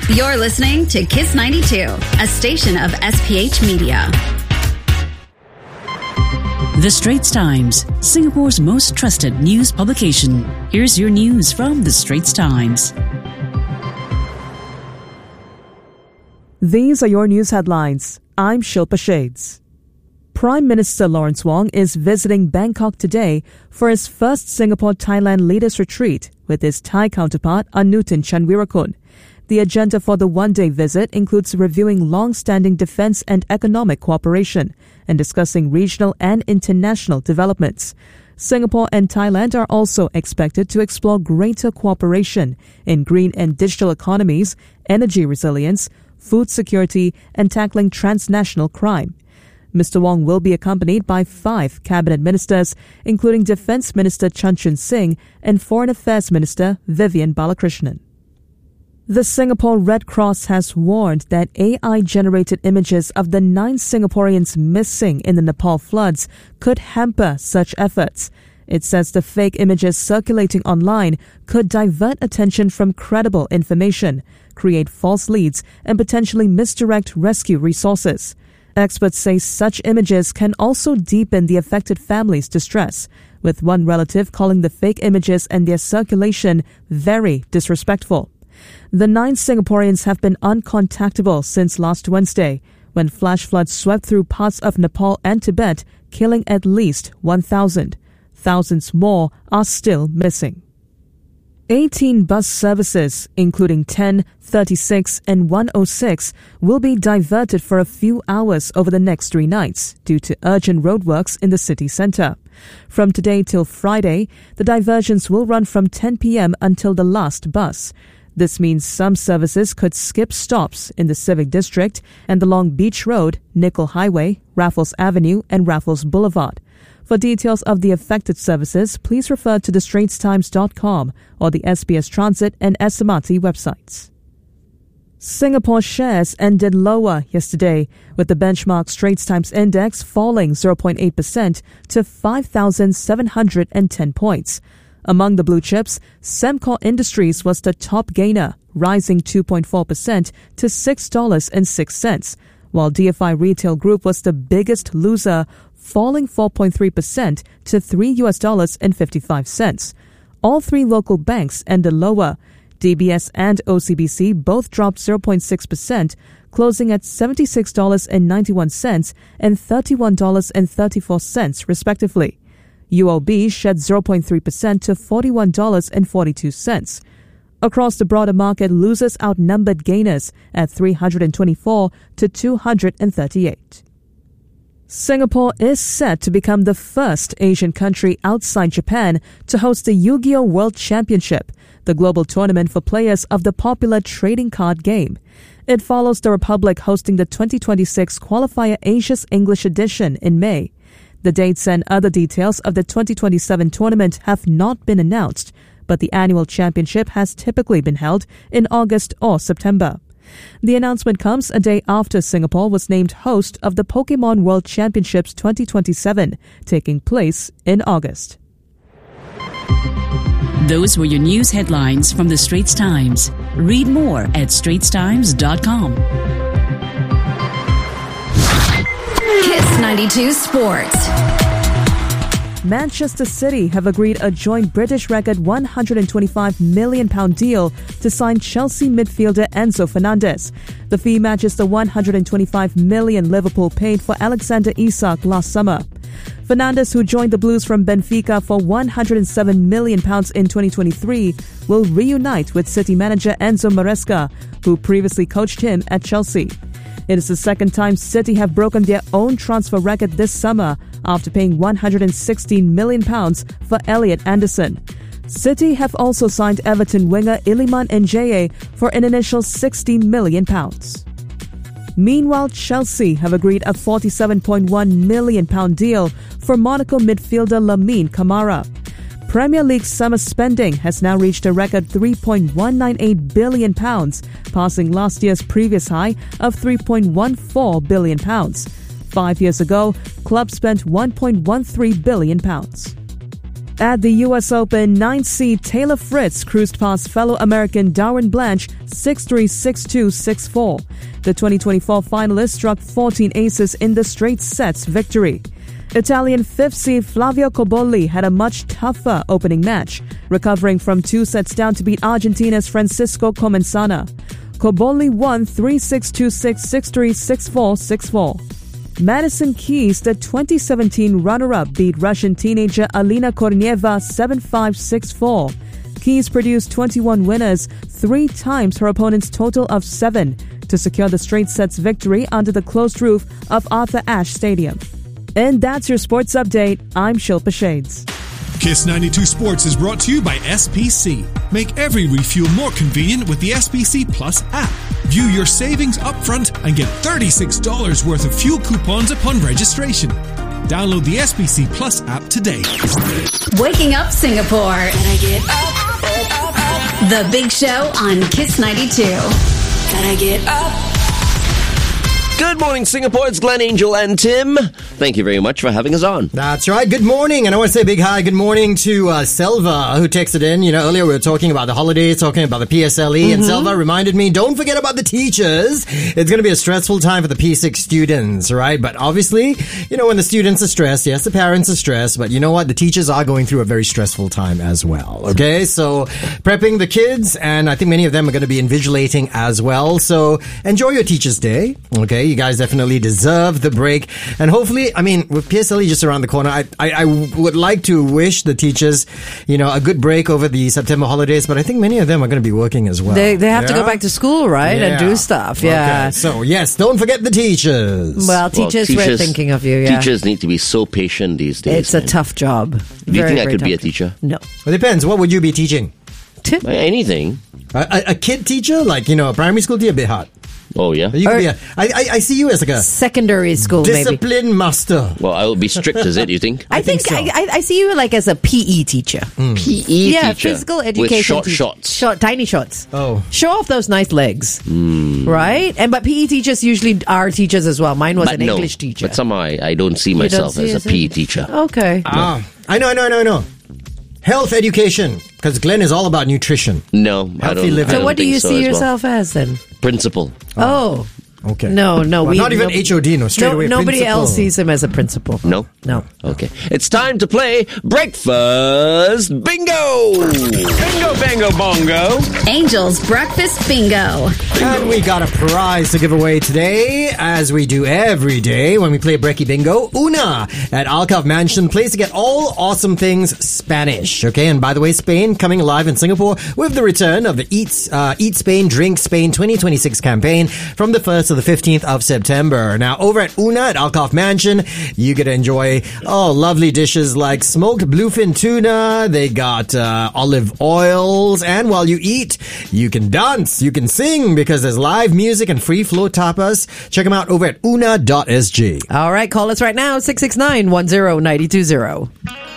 You're listening to Kiss 92, a station of SPH Media. The Straits Times, Singapore's most trusted news publication. Here's your news from The Straits Times. These are your news headlines. I'm Shilpa Shades. Prime Minister Lawrence Wong is visiting Bangkok today for his first Singapore-Thailand Leaders Retreat with his Thai counterpart Anutin Chanvirakul. The agenda for the one-day visit includes reviewing long-standing defence and economic cooperation and discussing regional and international developments. Singapore and Thailand are also expected to explore greater cooperation in green and digital economies, energy resilience, food security, and tackling transnational crime. Mr. Wong will be accompanied by 5 cabinet ministers, including Defence Minister Chan Chun Sing and Foreign Affairs Minister Vivian Balakrishnan. The Singapore Red Cross has warned that AI-generated images of the 9 Singaporeans missing in the Nepal floods could hamper such efforts. It says the fake images circulating online could divert attention from credible information, create false leads, and potentially misdirect rescue resources. Experts say such images can also deepen the affected family's distress, with one relative calling the fake images and their circulation very disrespectful. The 9 Singaporeans have been uncontactable since last Wednesday, when flash floods swept through parts of Nepal and Tibet, killing at least 1,000. Thousands more are still missing. 18 bus services, including 10, 36, and 106, will be diverted for a few hours over the next 3 nights due to urgent roadworks in the city centre. From today till Friday, the diversions will run from 10 p.m. until the last bus. This means some services could skip stops in the Civic District and along Beach Road, Nickel Highway, Raffles Avenue, and Raffles Boulevard. For details of the affected services, please refer to thestraitstimes.com or the SBS Transit and SMRT websites. Singapore shares ended lower yesterday, with the benchmark Straits Times Index falling 0.8% to 5,710 points. Among the blue chips, Sembcorp Industries was the top gainer, rising 2.4% to $6.06, while DFI Retail Group was the biggest loser, falling 4.3% to $3.55. All 3 local banks ended lower. DBS and OCBC both dropped 0.6%, closing at $76.91 and $31.34 respectively. UOB shed 0.3% to $41.42. Across the broader market, losers outnumbered gainers at 324 to 238. Singapore is set to become the first Asian country outside Japan to host the Yu-Gi-Oh! World Championship, the global tournament for players of the popular trading card game. It follows the Republic hosting the 2026 Qualifier Asia's English edition in May. The dates and other details of the 2027 tournament have not been announced, but the annual championship has typically been held in August or September. The announcement comes a day after Singapore was named host of the Pokemon World Championships 2027, taking place in August. Those were your news headlines from The Straits Times. Read more at straitstimes.com. Kiss 92 Sports. Manchester City have agreed a joint British record £125 million deal to sign Chelsea midfielder Enzo Fernandez. The fee matches the £125 million Liverpool paid for Alexander Isak last summer. Fernandes, who joined the Blues from Benfica for £107 million in 2023, will reunite with City manager Enzo Maresca, who previously coached him at Chelsea. It is the second time City have broken their own transfer record this summer after paying £116 million for Elliot Anderson. City have also signed Everton winger Iliman Ndiaye for an initial £60 million. Meanwhile, Chelsea have agreed a £47.1 million deal for Monaco midfielder Lamine Camara. Premier League summer spending has now reached a record £3.198 billion, passing last year's previous high of £3.14 billion. 5 years ago, clubs spent £1.13 billion. At the U.S. Open, 9th seed Taylor Fritz cruised past fellow American Darwin Blanche 6-3, 6-2, 6-4. The 2024 finalist struck 14 aces in the straight sets victory. Italian 5th seed Flavio Cobolli had a much tougher opening match, recovering from 2 sets down to beat Argentina's Francisco Comensana. Cobolli won 3-6, 2-6, 6-3, 6-4, 6-4. Madison Keys, the 2017 runner-up, beat Russian teenager Alina Kornieva 7-5, 6-4. Keys produced 21 winners, 3 times her opponent's total of 7, to secure the straight sets victory under the closed roof of Arthur Ashe Stadium. And that's your sports update. I'm Shilpa Shades. Kiss 92 Sports is brought to you by SPC. Make every refuel more convenient with the SPC Plus app. View your savings upfront and get $36 worth of fuel coupons upon registration. Download the SPC Plus app today. Waking up Singapore. Gotta get up. The Big Show on Kiss 92. Gotta get up. Good morning, Singapore. It's Glenn, Angel, and Tim. Thank you very much for having us on. That's right. Good morning. And I want to say a big hi. Good morning to Selva, who texted in. You know, earlier we were talking about the holidays, talking about the PSLE, and Selva reminded me, don't forget about the teachers. It's going to be a stressful time for the P6 students, right? But obviously, you know, when the students are stressed, yes, the parents are stressed, but you know what? The teachers are going through a very stressful time as well, okay? So, prepping the kids, and I think many of them are going to be invigilating as well. So, enjoy your Teachers' Day, okay? You guys definitely deserve the break. And hopefully, I mean, with PSLE just around the corner, I would like to wish the teachers, you know, a good break over the September holidays, but I think many of them are going to be working as well. They have to go back to school, right? And do stuff, Okay. So, yes, don't forget the teachers. Well, teachers, we're thinking of you, yeah. Teachers need to be so patient these days. It's a tough job. Do you think I could be a teacher? No. Well, it depends. What would you be teaching? Anything. A kid teacher? Like, you know, a primary school teacher? A bit hard. Oh, yeah? You could be I see you as like a secondary school, discipline master. Well, I will be strict, is it, you think? I think so. I see you like as a PE teacher. PE yeah, teacher. Physical education. With short shorts. Tiny shorts. Oh. Show off those nice legs. Right? But PE teachers usually are teachers as well. Mine was an English teacher. But somehow I don't see myself as a PE teacher. Okay. I know. Health education, because Glenn is all about nutrition. No, Healthy living. So what do you see as yourself as then? Principal. Oh. Okay. No. Well, not even HOD, no, straight away nobody principal. else sees him as a principal. No? No. Okay. It's time to play Breakfast Bingo! Bingo, bango, bongo. Angel's Breakfast Bingo. And we got a prize to give away today, as we do every day when we play Brekkie Bingo. Una at Alcove Mansion plays to get all awesome things Spanish. Okay, and by the way, Spain coming alive in Singapore with the return of the Eat Spain, Drink Spain 2026 campaign from the 1st to the 15th of September. Now, over at Una at Alcove Mansion, you get to enjoy lovely dishes like smoked bluefin tuna. They got olive oils, and while you eat, you can dance, you can sing, because there's live music and free flow tapas. Check them out over at una.sg. All right, call us right now, 669-10920.